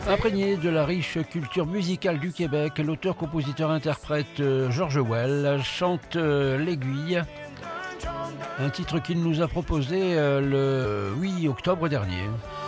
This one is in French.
Imprégné de la riche culture musicale du Québec, l'auteur-compositeur-interprète George Well chante L'Aiguille, un titre qu'il nous a proposé le 8 octobre dernier.